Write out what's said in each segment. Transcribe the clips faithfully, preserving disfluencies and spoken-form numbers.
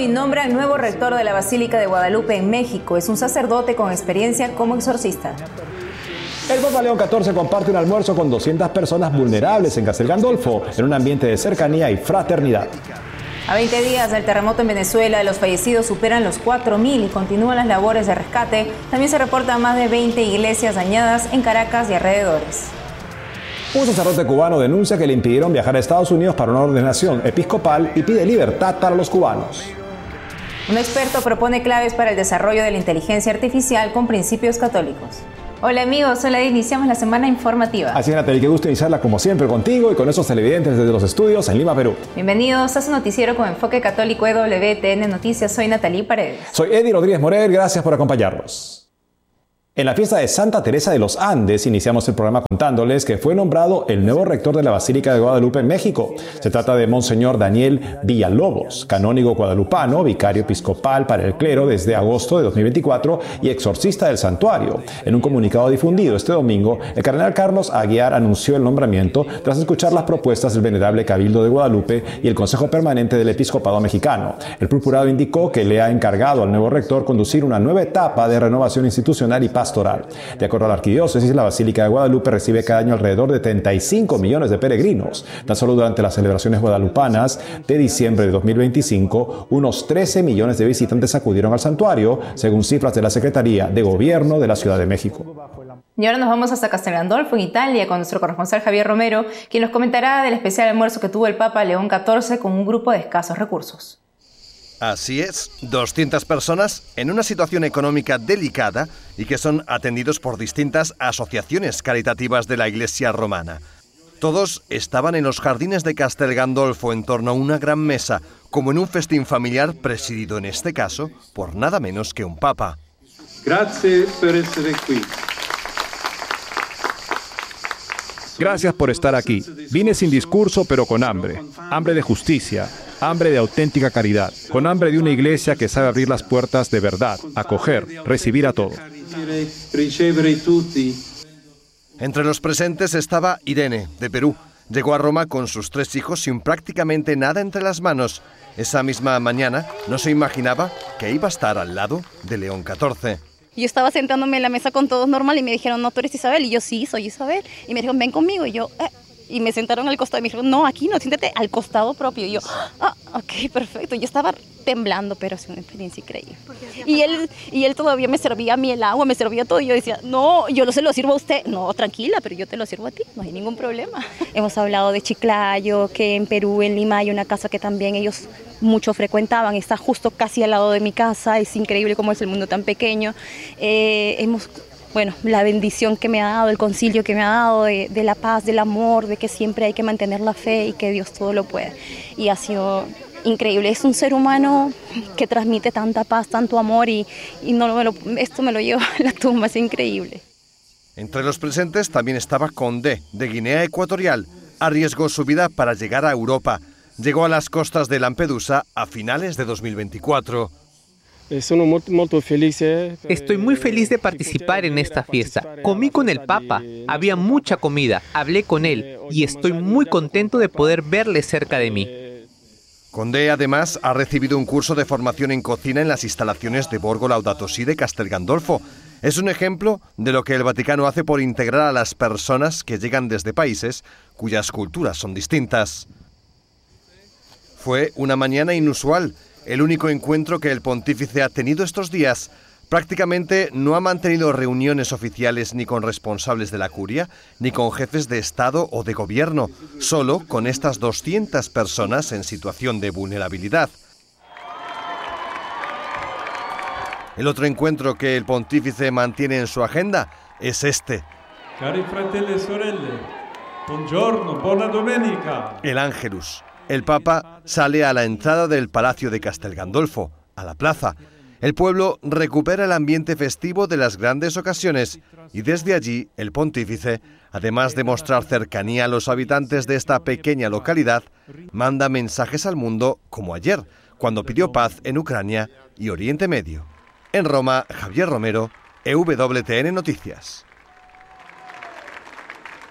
y nombran nuevo rector de la Basílica de Guadalupe en México. Es un sacerdote con experiencia como exorcista. El Papa León catorce comparte un almuerzo con doscientas personas vulnerables en Castel Gandolfo, en un ambiente de cercanía y fraternidad. A veinte días del terremoto en Venezuela, los fallecidos superan los cuatro mil y continúan las labores de rescate. También se reportan más de veinte iglesias dañadas en Caracas y alrededores. Un sacerdote cubano denuncia que le impidieron viajar a Estados Unidos para una ordenación episcopal y pide libertad para los cubanos. Un experto propone claves para el desarrollo de la inteligencia artificial con principios católicos. Hola amigos, hola, iniciamos la semana informativa. Así es, Natalie, qué gusto iniciarla como siempre contigo y con esos televidentes desde los estudios en Lima, Perú. Bienvenidos a su noticiero con enfoque católico E W T N Noticias. Soy Natalie Paredes. Soy Eddie Rodríguez Morel, gracias por acompañarnos. En la fiesta de Santa Teresa de los Andes iniciamos el programa contándoles que fue nombrado el nuevo rector de la Basílica de Guadalupe en México. Se trata de Monseñor Daniel Villalobos, canónigo guadalupano, vicario episcopal para el clero desde agosto de dos mil veinticuatro y exorcista del santuario. En un comunicado difundido este domingo, el cardenal Carlos Aguiar anunció el nombramiento tras escuchar las propuestas del venerable Cabildo de Guadalupe y el Consejo Permanente del Episcopado Mexicano. El purpurado indicó que le ha encargado al nuevo rector conducir una nueva etapa de renovación institucional y pastoral. De acuerdo a la arquidiócesis, la Basílica de Guadalupe recibe cada año alrededor de treinta y cinco millones de peregrinos. Tan solo durante las celebraciones guadalupanas de diciembre de dos mil veinticinco, unos trece millones de visitantes acudieron al santuario, según cifras de la Secretaría de Gobierno de la Ciudad de México. Y ahora nos vamos hasta Castel Gandolfo, en Italia, con nuestro corresponsal Javier Romero, quien nos comentará del especial almuerzo que tuvo el Papa León catorce con un grupo de escasos recursos. Así es, doscientas personas en una situación económica delicada y que son atendidos por distintas asociaciones caritativas de la Iglesia romana. Todos estaban en los jardines de Castel Gandolfo en torno a una gran mesa, como en un festín familiar presidido en este caso por nada menos que un papa. Gracias por estar aquí. Gracias por estar aquí. Vine sin discurso, pero con hambre. Hambre de justicia, hambre de auténtica caridad, con hambre de una iglesia que sabe abrir las puertas de verdad, acoger, recibir a todos. Entre los presentes estaba Irene, de Perú. Llegó a Roma con sus tres hijos sin prácticamente nada entre las manos. Esa misma mañana no se imaginaba que iba a estar al lado de León catorce. Yo estaba sentándome en la mesa con todos normal y me dijeron, no, tú eres Isabel. Y yo, sí, soy Isabel. Y me dijeron, ven conmigo. Y yo, eh. Y me sentaron al costado y me dijeron, no, aquí no, siéntate al costado propio. Y yo, ah, ok, perfecto. Yo estaba temblando, pero es una experiencia increíble. Y él, y él todavía me servía a mí el agua, me servía todo. Y yo decía, no, yo no se lo sirvo a usted. No, tranquila, pero yo te lo sirvo a ti, no hay ningún problema. Hemos hablado de Chiclayo, que en Perú, en Lima, hay una casa que también ellos mucho frecuentaban. Está justo casi al lado de mi casa. Es increíble cómo es el mundo tan pequeño. Eh, hemos... Bueno, la bendición que me ha dado, el concilio que me ha dado de, de la paz, del amor, de que siempre hay que mantener la fe y que Dios todo lo puede. Y ha sido increíble. Es un ser humano que transmite tanta paz, tanto amor y, y no me lo, esto me lo lleva a la tumba, es increíble. Entre los presentes también estaba Condé, de Guinea Ecuatorial. Arriesgó su vida para llegar a Europa. Llegó a las costas de Lampedusa a finales de dos mil veinticuatro. Estoy muy feliz de participar en esta fiesta. Comí con el Papa, había mucha comida, hablé con él y estoy muy contento de poder verle cerca de mí. Condé además ha recibido un curso de formación en cocina en las instalaciones de Borgo Laudato Si de Castel Gandolfo. Es un ejemplo de lo que el Vaticano hace por integrar a las personas que llegan desde países cuyas culturas son distintas. Fue una mañana inusual. El único encuentro que el pontífice ha tenido estos días. Prácticamente no ha mantenido reuniones oficiales ni con responsables de la curia, ni con jefes de Estado o de gobierno, solo con estas doscientas personas en situación de vulnerabilidad. El otro encuentro que el pontífice mantiene en su agenda es este. Cari fratelli e sorelle, buongiorno, buona domenica. El Ángelus. El Papa sale a la entrada del Palacio de Castel Gandolfo, a la plaza. El pueblo recupera el ambiente festivo de las grandes ocasiones y desde allí el pontífice, además de mostrar cercanía a los habitantes de esta pequeña localidad, manda mensajes al mundo como ayer, cuando pidió paz en Ucrania y Oriente Medio. En Roma, Javier Romero, E W T N Noticias.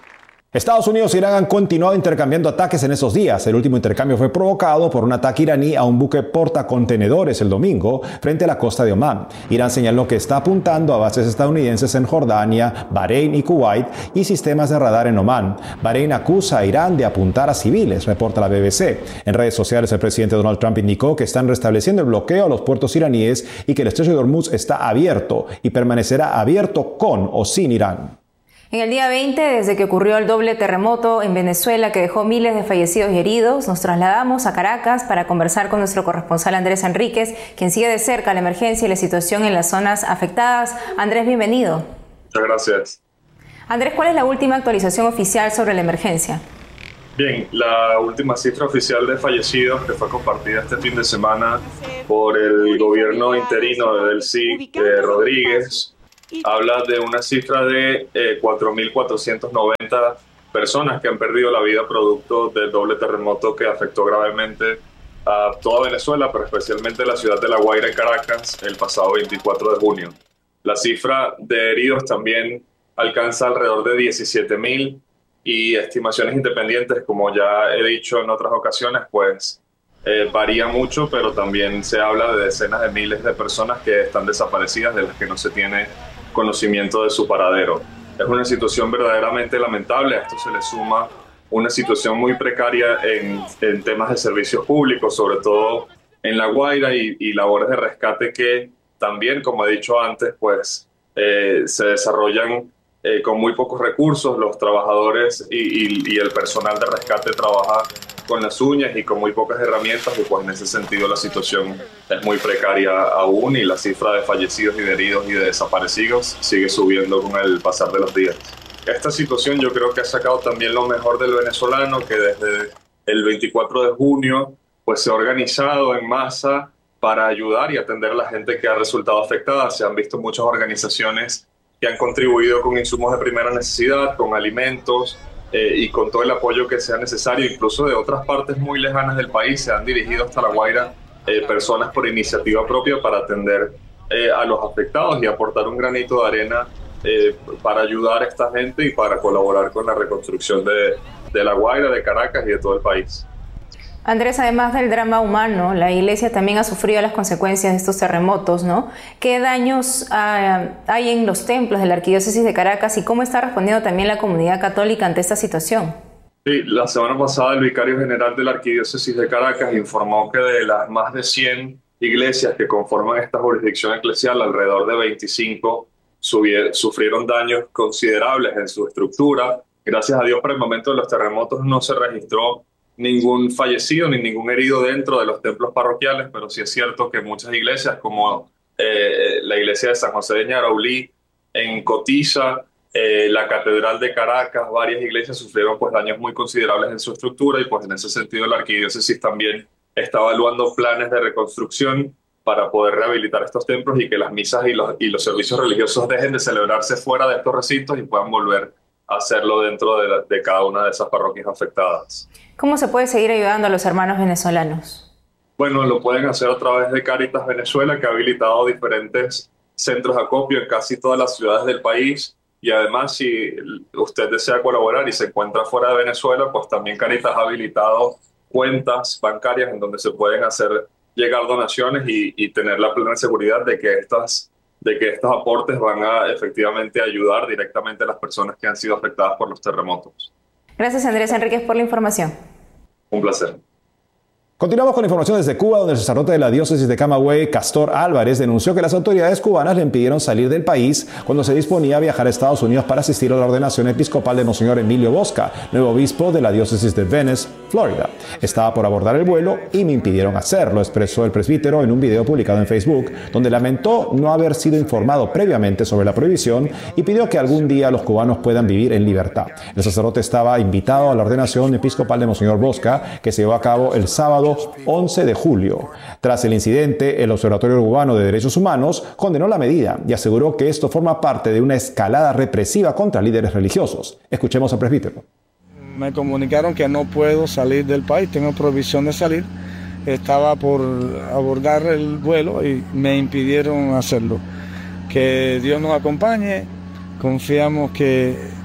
Estados Unidos e Irán han continuado intercambiando ataques en esos días. El último intercambio fue provocado por un ataque iraní a un buque portacontenedores el domingo frente a la costa de Omán. Irán señaló que está apuntando a bases estadounidenses en Jordania, Bahrein y Kuwait y sistemas de radar en Omán. Bahrein acusa a Irán de apuntar a civiles, reporta la B B C. En redes sociales, el presidente Donald Trump indicó que están restableciendo el bloqueo a los puertos iraníes y que el estrecho de Hormuz está abierto y permanecerá abierto con o sin Irán. En el día veinte, desde que ocurrió el doble terremoto en Venezuela que dejó miles de fallecidos y heridos, nos trasladamos a Caracas para conversar con nuestro corresponsal Andrés Enríquez, quien sigue de cerca la emergencia y la situación en las zonas afectadas. Andrés, bienvenido. Muchas gracias. Andrés, ¿cuál es la última actualización oficial sobre la emergencia? Bien, la última cifra oficial de fallecidos que fue compartida este fin de semana por el gobierno interino de Delcy eh, Rodríguez habla de una cifra de eh, cuatro mil cuatrocientas noventa personas que han perdido la vida producto del doble terremoto que afectó gravemente a toda Venezuela, pero especialmente la ciudad de La Guaira y Caracas el pasado veinticuatro de junio. La cifra de heridos también alcanza alrededor de diecisiete mil y estimaciones independientes, como ya he dicho en otras ocasiones, pues eh, varía mucho, pero también se habla de decenas de miles de personas que están desaparecidas, de las que no se tiene conocimiento de su paradero. Es una situación verdaderamente lamentable. A esto se le suma una situación muy precaria en, en temas de servicios públicos, sobre todo en La Guaira, y, y labores de rescate que también, como he dicho antes, pues eh, se desarrollan eh, con muy pocos recursos. Los trabajadores y, y, y el personal de rescate trabaja con las uñas y con muy pocas herramientas, y pues en ese sentido la situación es muy precaria aún, y la cifra de fallecidos y de heridos y de desaparecidos sigue subiendo con el pasar de los días. Esta situación yo creo que ha sacado también lo mejor del venezolano, que desde el veinticuatro de junio pues se ha organizado en masa para ayudar y atender a la gente que ha resultado afectada. Se han visto muchas organizaciones que han contribuido con insumos de primera necesidad, con alimentos, Eh, y con todo el apoyo que sea necesario. Incluso de otras partes muy lejanas del país se han dirigido hasta La Guaira eh, personas por iniciativa propia para atender eh, a los afectados y aportar un granito de arena eh, para ayudar a esta gente y para colaborar con la reconstrucción de, de La Guaira, de Caracas y de todo el país. Andrés, además del drama humano, la Iglesia también ha sufrido las consecuencias de estos terremotos, ¿no? ¿Qué daños uh, hay en los templos de la Arquidiócesis de Caracas y cómo está respondiendo también la comunidad católica ante esta situación? Sí, la semana pasada el vicario general de la Arquidiócesis de Caracas informó que de las más de cien iglesias que conforman esta jurisdicción eclesial, alrededor de veinticinco sufrieron daños considerables en su estructura. Gracias a Dios, por el momento de los terremotos no se registró ningún fallecido ni ningún herido dentro de los templos parroquiales, pero sí es cierto que muchas iglesias, como eh, la iglesia de San José de Ñaraulí, en Cotiza, eh, la Catedral de Caracas, varias iglesias sufrieron pues daños muy considerables en su estructura, y pues en ese sentido la arquidiócesis también está evaluando planes de reconstrucción para poder rehabilitar estos templos y que las misas y los, y los servicios religiosos dejen de celebrarse fuera de estos recintos y puedan volver a hacerlo dentro de, la, de cada una de esas parroquias afectadas. ¿Cómo se puede seguir ayudando a los hermanos venezolanos? Bueno, lo pueden hacer a través de Cáritas Venezuela, que ha habilitado diferentes centros de acopio en casi todas las ciudades del país. Y además, si usted desea colaborar y se encuentra fuera de Venezuela, pues también Cáritas ha habilitado cuentas bancarias en donde se pueden hacer llegar donaciones y, y tener la plena seguridad de que estas de que estos aportes van a efectivamente ayudar directamente a las personas que han sido afectadas por los terremotos. Gracias, Andrés Enríquez, por la información. Un placer. Continuamos con información desde Cuba, donde el sacerdote de la diócesis de Camagüey, Castor Álvarez, denunció que las autoridades cubanas le impidieron salir del país cuando se disponía a viajar a Estados Unidos para asistir a la ordenación episcopal de Monseñor Emilio Bosca, nuevo obispo de la diócesis de Venice, Florida. Estaba por abordar el vuelo y me impidieron hacerlo, expresó el presbítero en un video publicado en Facebook, donde lamentó no haber sido informado previamente sobre la prohibición y pidió que algún día los cubanos puedan vivir en libertad. El sacerdote estaba invitado a la ordenación episcopal de Monseñor Bosca, que se llevó a cabo el sábado once de julio. Tras el incidente, el Observatorio Cubano de Derechos Humanos condenó la medida y aseguró que esto forma parte de una escalada represiva contra líderes religiosos. Escuchemos al presbítero. Me comunicaron que no puedo salir del país, tengo prohibición de salir. Estaba por abordar el vuelo y me impidieron hacerlo. Que Dios nos acompañe, confiamos que,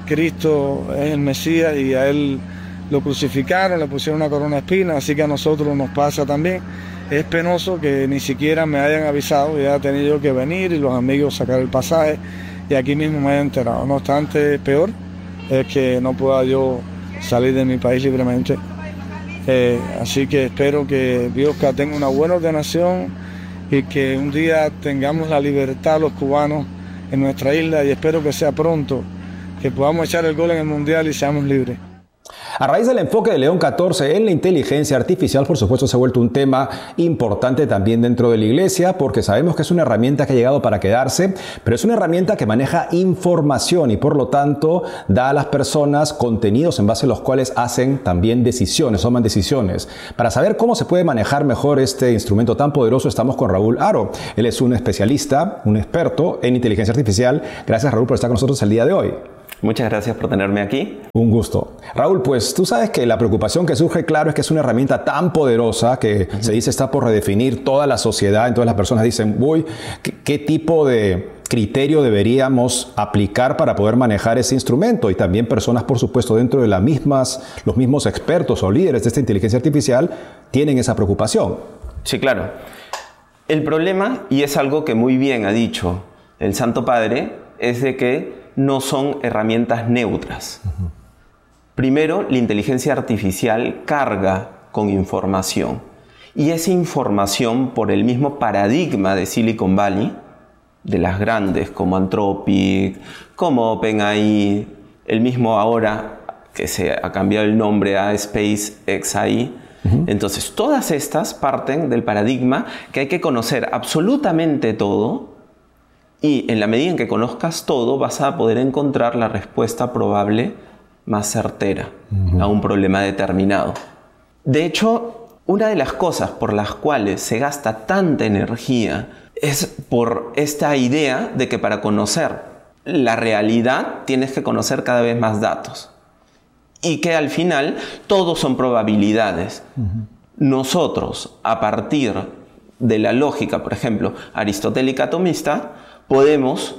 Cristo es el Mesías y a él lo crucificaron, le pusieron una corona de espinas, así que a nosotros nos pasa también. Es penoso que ni siquiera me hayan avisado y haya tenido que venir y los amigos sacar el pasaje y aquí mismo me he enterado. No obstante, peor es que no pueda yo salir de mi país libremente. Eh, así que espero que Biosca tenga una buena ordenación y que un día tengamos la libertad los cubanos en nuestra isla y espero que sea pronto, que podamos echar el gol en el Mundial y seamos libres. A raíz del enfoque de León catorce en la inteligencia artificial, por supuesto, se ha vuelto un tema importante también dentro de la Iglesia, porque sabemos que es una herramienta que ha llegado para quedarse, pero es una herramienta que maneja información y por lo tanto da a las personas contenidos en base a los cuales hacen también decisiones, toman decisiones. Para saber cómo se puede manejar mejor este instrumento tan poderoso, estamos con Raúl Haro. Él es un especialista, un experto en inteligencia artificial. Gracias, Raúl, por estar con nosotros el día de hoy. Muchas gracias por tenerme aquí. Un gusto. Raúl, pues tú sabes que la preocupación que surge, claro, es que es una herramienta tan poderosa que uh-huh. se dice está por redefinir toda la sociedad. Entonces las personas dicen, uy, ¿qué, qué tipo de criterio deberíamos aplicar para poder manejar ese instrumento? Y también personas, por supuesto, dentro de las mismas, los mismos expertos o líderes de esta inteligencia artificial tienen esa preocupación. Sí, claro. El problema, y es algo que muy bien ha dicho el Santo Padre, es de que no son herramientas neutras. Uh-huh. Primero, la inteligencia artificial carga con información. Y esa información, por el mismo paradigma de Silicon Valley, de las grandes como Anthropic, como OpenAI, el mismo ahora que se ha cambiado el nombre a SpaceX A I, uh-huh. entonces todas estas parten del paradigma que hay que conocer absolutamente todo. Y en la medida en que conozcas todo, vas a poder encontrar la respuesta probable más certera uh-huh. a un problema determinado. De hecho, una de las cosas por las cuales se gasta tanta energía es por esta idea de que para conocer la realidad tienes que conocer cada vez más datos. Y que al final todos son probabilidades. Uh-huh. Nosotros, a partir de la lógica, por ejemplo, aristotélica atomista, podemos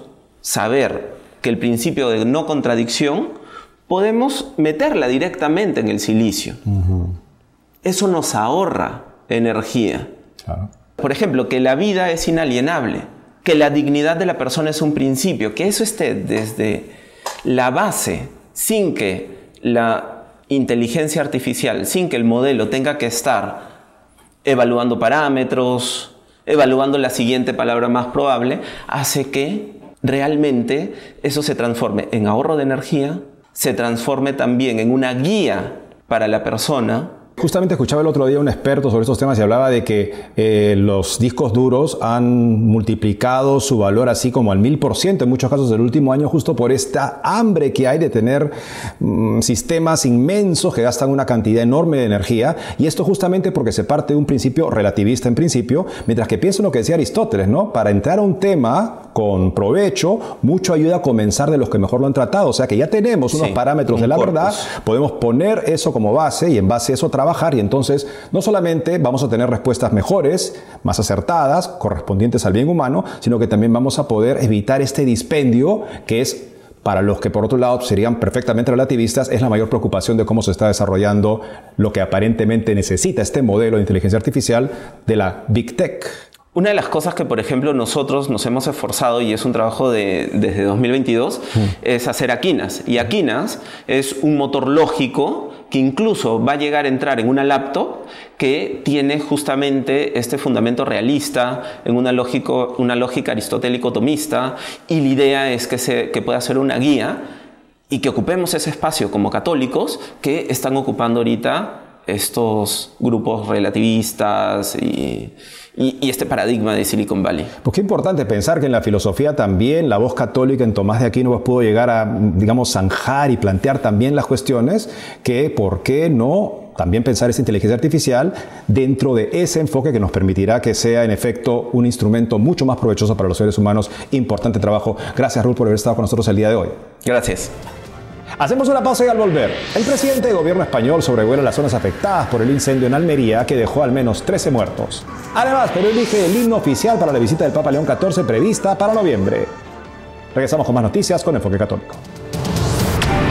saber que el principio de no contradicción podemos meterla directamente en el silicio. Uh-huh. Eso nos ahorra energía. Claro. Por ejemplo, que la vida es inalienable, que la dignidad de la persona es un principio, que eso esté desde la base, sin que la inteligencia artificial, sin que el modelo tenga que estar evaluando parámetros, evaluando la siguiente palabra más probable, hace que realmente eso se transforme en ahorro de energía, se transforme también en una guía para la persona. Justamente escuchaba el otro día un experto sobre estos temas y hablaba de que eh, los discos duros han multiplicado su valor así como al mil por ciento en muchos casos del último año, justo por esta hambre que hay de tener mm, sistemas inmensos que gastan una cantidad enorme de energía, y esto justamente porque se parte de un principio relativista en principio, mientras que pienso en lo que decía Aristóteles, ¿no? Para entrar a un tema con provecho, mucho ayuda a comenzar de los que mejor lo han tratado, o sea que ya tenemos unos sí, parámetros un de la corpus. Verdad, podemos poner eso como base y en base a eso trabajar. Y entonces no solamente vamos a tener respuestas mejores, más acertadas, correspondientes al bien humano, sino que también vamos a poder evitar este dispendio que es, para los que por otro lado serían perfectamente relativistas, es la mayor preocupación de cómo se está desarrollando lo que aparentemente necesita este modelo de inteligencia artificial de la Big Tech. Una de las cosas que, por ejemplo, nosotros nos hemos esforzado, y es un trabajo de, desde dos mil veintidós, mm. es hacer Aquinas. Y Aquinas es un motor lógico que incluso va a llegar a entrar en una laptop que tiene justamente este fundamento realista, en una, lógico, una lógica aristotélico-tomista, y la idea es que, se, que pueda ser una guía y que ocupemos ese espacio como católicos que están ocupando ahorita estos grupos relativistas y... Y, y este paradigma de Silicon Valley. Pues qué importante pensar que en la filosofía también la voz católica en Tomás de Aquino pudo llegar a, digamos, zanjar y plantear también las cuestiones que, ¿por qué no también pensar esa inteligencia artificial dentro de ese enfoque que nos permitirá que sea, en efecto, un instrumento mucho más provechoso para los seres humanos? Importante trabajo. Gracias, Raúl, por haber estado con nosotros el día de hoy. Gracias. Hacemos una pausa y al volver, el presidente del gobierno español sobrevuela las zonas afectadas por el incendio en Almería que dejó al menos trece muertos. Además, Perú elige el himno oficial para la visita del Papa León catorce prevista para noviembre. Regresamos con más noticias con Enfoque Católico.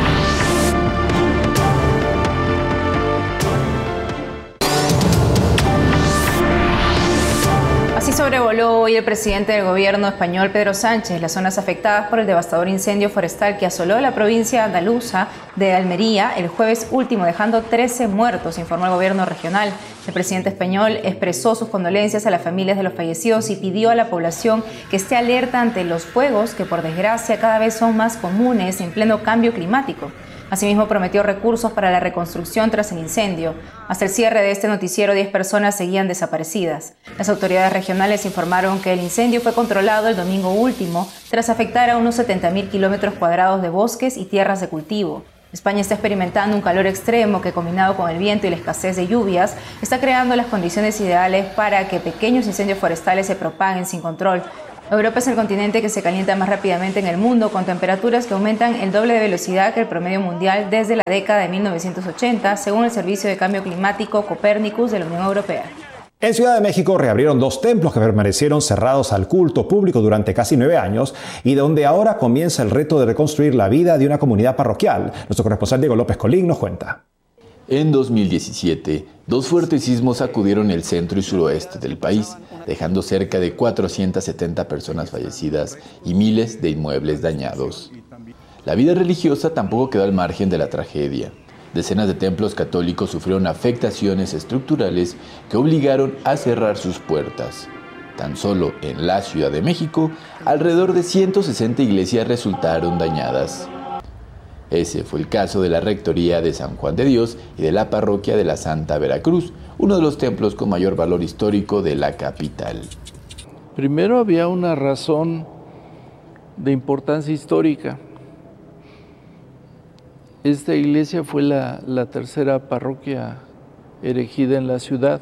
Sobrevoló hoy el presidente del gobierno español, Pedro Sánchez, las zonas afectadas por el devastador incendio forestal que asoló la provincia andaluza de Almería el jueves último, dejando trece muertos, informó el gobierno regional. El presidente español expresó sus condolencias a las familias de los fallecidos y pidió a la población que esté alerta ante los fuegos que, por desgracia, cada vez son más comunes en pleno cambio climático. Asimismo, prometió recursos para la reconstrucción tras el incendio. Hasta el cierre de este noticiero, diez personas seguían desaparecidas. Las autoridades regionales informaron que el incendio fue controlado el domingo último tras afectar a unos setenta mil kilómetros cuadrados de bosques y tierras de cultivo. España está experimentando un calor extremo que, combinado con el viento y la escasez de lluvias, está creando las condiciones ideales para que pequeños incendios forestales se propaguen sin control. Europa es el continente que se calienta más rápidamente en el mundo, con temperaturas que aumentan el doble de velocidad que el promedio mundial desde la década de mil novecientos ochenta, según el Servicio de Cambio Climático Copérnicus de la Unión Europea. En Ciudad de México reabrieron dos templos que permanecieron cerrados al culto público durante casi nueve años y donde ahora comienza el reto de reconstruir la vida de una comunidad parroquial. Nuestro corresponsal Diego López Colín nos cuenta. En dos mil diecisiete, dos fuertes sismos sacudieron el centro y suroeste del país, dejando cerca de cuatrocientas setenta personas fallecidas y miles de inmuebles dañados. La vida religiosa tampoco quedó al margen de la tragedia. Decenas de templos católicos sufrieron afectaciones estructurales que obligaron a cerrar sus puertas. Tan solo en la Ciudad de México, alrededor de ciento sesenta iglesias resultaron dañadas. Ese fue el caso de la Rectoría de San Juan de Dios y de la Parroquia de la Santa Veracruz, uno de los templos con mayor valor histórico de la capital. Primero había una razón de importancia histórica. Esta iglesia fue la, la tercera parroquia erigida en la ciudad,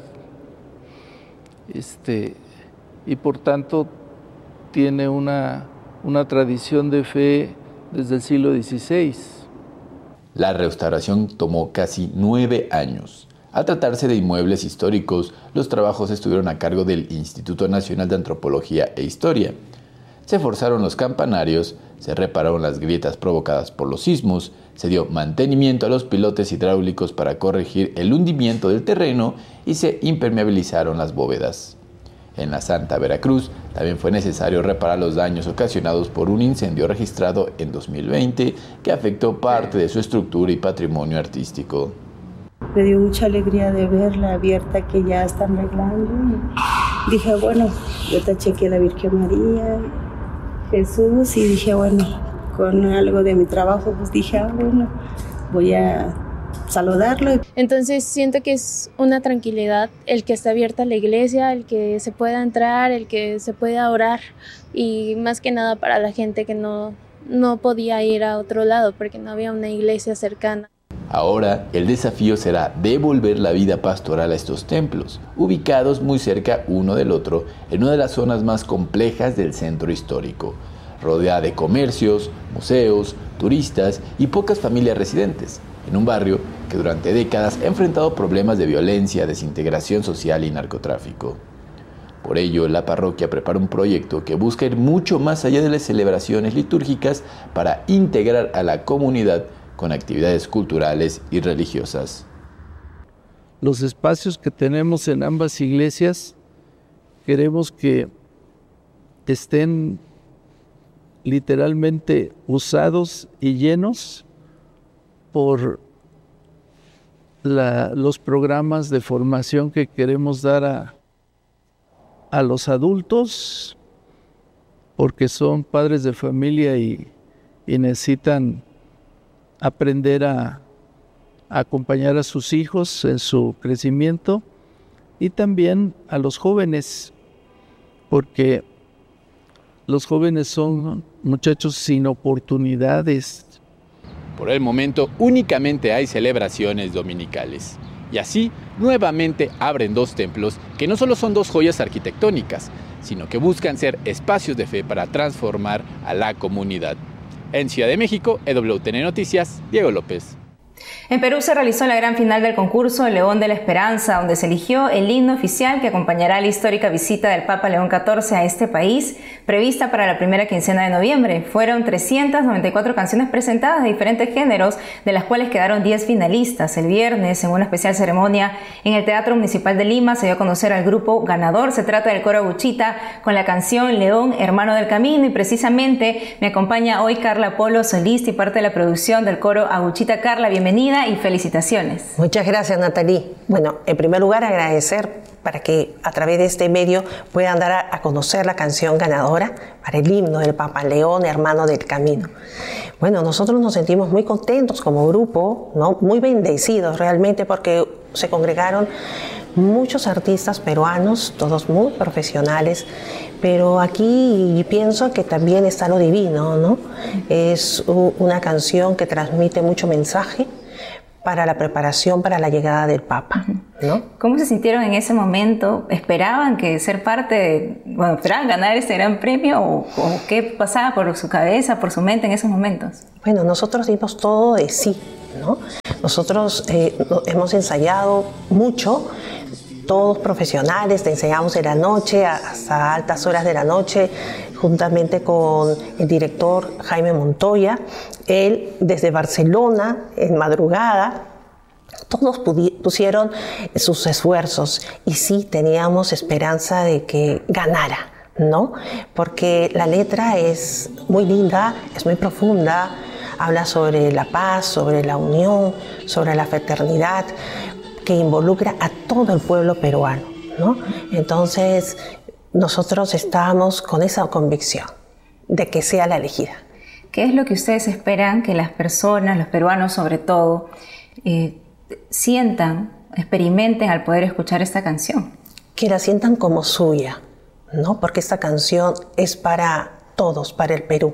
este, y por tanto tiene una, una tradición de fe desde el siglo dieciséis. La restauración tomó casi nueve años. Al tratarse de inmuebles históricos, los trabajos estuvieron a cargo del Instituto Nacional de Antropología e Historia. Se forzaron los campanarios, se repararon las grietas provocadas por los sismos, se dio mantenimiento a los pilotes hidráulicos para corregir el hundimiento del terreno y se impermeabilizaron las bóvedas. En la Santa Veracruz también fue necesario reparar los daños ocasionados por un incendio registrado en dos mil veinte que afectó parte de su estructura y patrimonio artístico. Me dio mucha alegría de verla abierta, que ya están arreglando. Y dije, bueno, yo taché que la Virgen María, Jesús, y dije, bueno, con algo de mi trabajo, pues dije, ah, bueno, voy a saludarlo. Entonces siento que es una tranquilidad el que esté abierta la iglesia, el que se pueda entrar, el que se pueda orar, y más que nada para la gente que no, no podía ir a otro lado porque no había una iglesia cercana. Ahora el desafío será devolver la vida pastoral a estos templos, ubicados muy cerca uno del otro en una de las zonas más complejas del centro histórico, rodeada de comercios, museos, turistas y pocas familias residentes, en un barrio que durante décadas ha enfrentado problemas de violencia, desintegración social y narcotráfico. Por ello, la parroquia prepara un proyecto que busca ir mucho más allá de las celebraciones litúrgicas para integrar a la comunidad con actividades culturales y religiosas. Los espacios que tenemos en ambas iglesias queremos que estén literalmente usados y llenos por la, los programas de formación que queremos dar a, a los adultos, porque son padres de familia y, y necesitan aprender a, a acompañar a sus hijos en su crecimiento, y también a los jóvenes, porque los jóvenes son muchachos sin oportunidades. Por el momento únicamente hay celebraciones dominicales. Y así nuevamente abren dos templos que no solo son dos joyas arquitectónicas, sino que buscan ser espacios de fe para transformar a la comunidad. En Ciudad de México, E W T N Noticias, Diego López. En Perú se realizó la gran final del concurso León de la Esperanza, donde se eligió el himno oficial que acompañará la histórica visita del Papa León catorce a este país, prevista para la primera quincena de noviembre. Fueron trescientas noventa y cuatro canciones presentadas de diferentes géneros, de las cuales quedaron diez finalistas. El viernes, en una especial ceremonia en el Teatro Municipal de Lima, se dio a conocer al grupo ganador. Se trata del coro Aguchita con la canción León, Hermano del Camino, y precisamente me acompaña hoy Carla Polo, solista y parte de la producción del coro Aguchita. Carla, bienvenida y felicitaciones. Muchas gracias, Natalie. Bueno, en primer lugar, agradecer para que a través de este medio puedan dar a, a conocer la canción ganadora para el himno del Papa León, Hermano del Camino. Bueno, nosotros nos sentimos muy contentos como grupo, ¿no? Muy bendecidos realmente, porque se congregaron muchos artistas peruanos, todos muy profesionales, pero aquí pienso que también está lo divino, ¿no? Es una canción que transmite mucho mensaje para la preparación para la llegada del Papa, ¿no? ¿Cómo se sintieron en ese momento? ¿Esperaban que ser parte de, bueno, esperaban ganar este gran premio o, o qué pasaba por su cabeza, por su mente en esos momentos? Bueno, nosotros dimos todo de sí, ¿no? Nosotros eh, hemos ensayado mucho, todos profesionales, te ensayamos en la noche hasta altas horas de la noche, juntamente con el director Jaime Montoya, él desde Barcelona, en madrugada, todos pusieron sus esfuerzos y sí teníamos esperanza de que ganara, ¿no? Porque la letra es muy linda, es muy profunda, habla sobre la paz, sobre la unión, sobre la fraternidad, que involucra a todo el pueblo peruano, ¿no? Entonces, nosotros estamos con esa convicción de que sea la elegida. ¿Qué es lo que ustedes esperan que las personas, los peruanos sobre todo, eh, sientan, experimenten al poder escuchar esta canción? Que la sientan como suya, ¿no? Porque esta canción es para todos, para el Perú.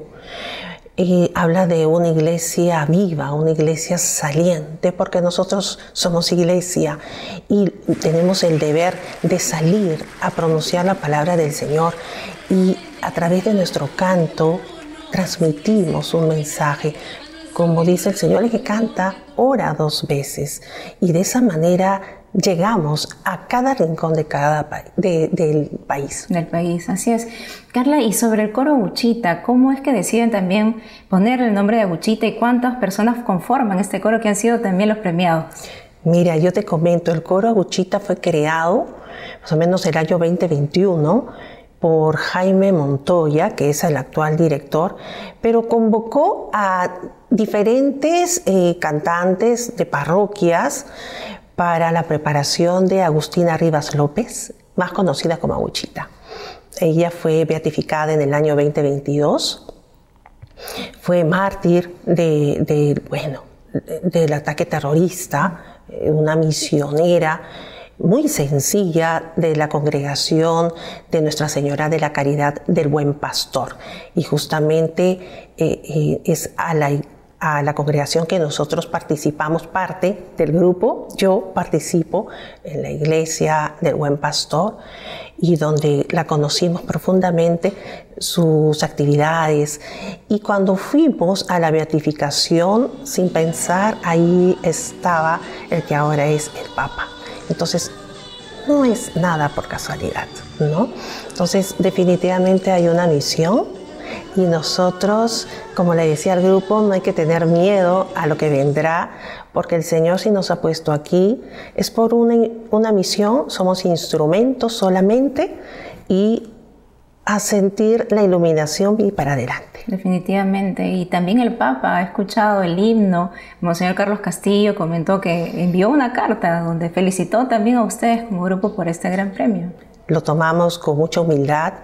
Y habla de una iglesia viva, una iglesia saliente, porque nosotros somos iglesia y tenemos el deber de salir a pronunciar la palabra del Señor, y a través de nuestro canto transmitimos un mensaje. Como dice el Señor, el que canta ora dos veces, y de esa manera llegamos a cada rincón de cada pa de, del país. Del país, así es. Carla, y sobre el coro Aguchita, ¿cómo es que deciden también ponerle el nombre de Aguchita y cuántas personas conforman este coro que han sido también los premiados? Mira, yo te comento, el coro Aguchita fue creado más o menos el año veinte veintiuno por Jaime Montoya, que es el actual director, pero convocó a diferentes eh, cantantes de parroquias para la preparación de Agustina Rivas López, más conocida como Aguchita. Ella fue beatificada en el año veinte veintidós, fue mártir de, de, bueno, de, del ataque terrorista, una misionera muy sencilla de la congregación de Nuestra Señora de la Caridad del Buen Pastor, y justamente eh, eh, es a la a la congregación que nosotros participamos, parte del grupo. Yo participo en la iglesia del Buen Pastor, y donde la conocimos profundamente, sus actividades. Y cuando fuimos a la beatificación, sin pensar, ahí estaba el que ahora es el Papa. Entonces, no es nada por casualidad, ¿no? Entonces, definitivamente hay una misión. Y nosotros, como le decía al grupo, no hay que tener miedo a lo que vendrá, porque el Señor, si nos ha puesto aquí, es por una, una misión, somos instrumentos solamente, y a sentir la iluminación y para adelante. Definitivamente, y también el Papa ha escuchado el himno. Monseñor Carlos Castillo comentó que envió una carta donde felicitó también a ustedes como grupo por este gran premio. Lo tomamos con mucha humildad.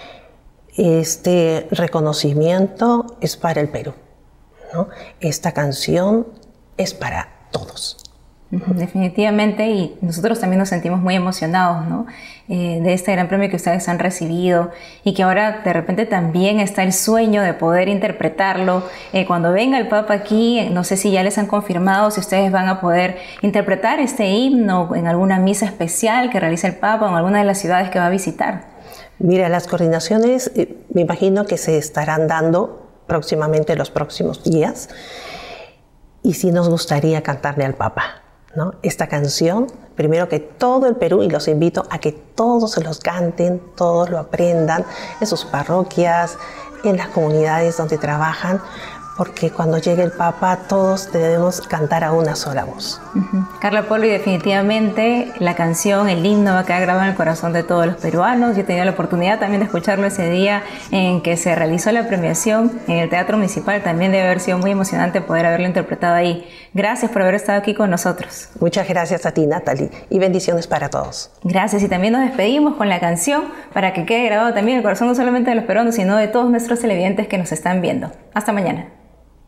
Este reconocimiento es para el Perú, ¿no? Esta canción es para todos. Definitivamente, y nosotros también nos sentimos muy emocionados, ¿no? Eh, de este gran premio que ustedes han recibido, y que ahora de repente también está el sueño de poder interpretarlo. Eh, cuando venga el Papa aquí, no sé si ya les han confirmado si ustedes van a poder interpretar este himno en alguna misa especial que realice el Papa o en alguna de las ciudades que va a visitar. Mira, las coordinaciones eh, me imagino que se estarán dando próximamente, los próximos días. y sí nos gustaría cantarle al Papa, ¿no? Esta canción, primero que todo el Perú, y los invito a que todos se los canten, todos lo aprendan en sus parroquias, en las comunidades donde trabajan, porque cuando llegue el Papa todos debemos cantar a una sola voz. Uh-huh. Carla Polo, y definitivamente la canción, el himno va a quedar grabado en el corazón de todos los peruanos. Yo he tenido la oportunidad también de escucharlo ese día en que se realizó la premiación en el Teatro Municipal. También debe haber sido muy emocionante poder haberlo interpretado ahí. Gracias por haber estado aquí con nosotros. Muchas gracias a ti, Natalie, y bendiciones para todos. Gracias, y también nos despedimos con la canción para que quede grabado también en el corazón no solamente de los peruanos, sino de todos nuestros televidentes que nos están viendo. Hasta mañana.